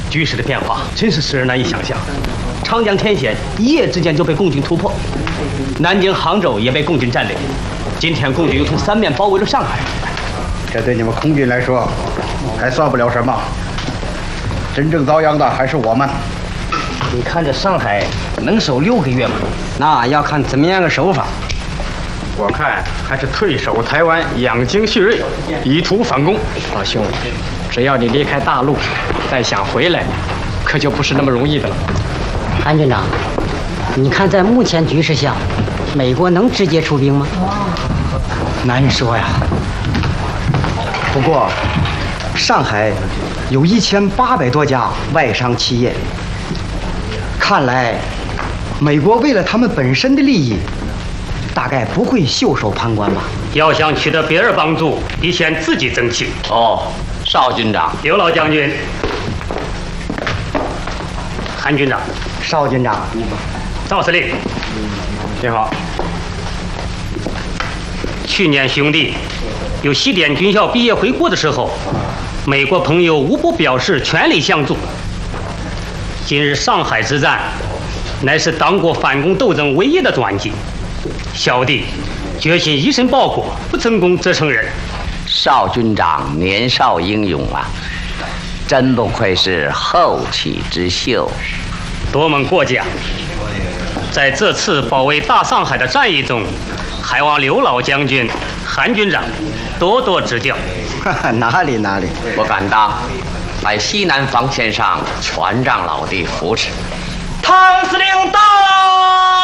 局势的变化真是使人难以想象。长江天险一夜之间就被共军突破，南京、杭州也被共军占领。今天共军又从三面包围了上海， 这对你们空军来说还算不了什么，真正遭殃的还是我们。 你看这上海能守6个月吗？那要看怎么样个守法。 我看还是退守台湾，养精蓄锐，以图反攻。 老兄，只要你离开大陆，再想回来，可就不是那么容易的了。 韩军长，你看在目前局势下，美国能直接出兵吗？ 难说呀。不过，上海有1800多家外商企业，看来美国为了他们本身的利益，大概不会袖手旁观吧。 要想取得别人帮助，得先自己争气。 哦，邵军长， 刘老将军，韩军长， 邵军长， 赵司令， 你好。 去年兄弟有西点军校毕业回国的时候，美国朋友无不表示全力相助。今日上海之战，乃是党国反攻斗争唯一的转机。小弟决心以身报国，不成功则成仁。 邵军长年少英勇啊，真不愧是后起之秀。 多蒙过奖。在这次保卫大上海的战役中，还望刘老将军、韩军长多多指教。 哪里， 我敢当在西南防线上全仗老弟扶持。 唐司令到！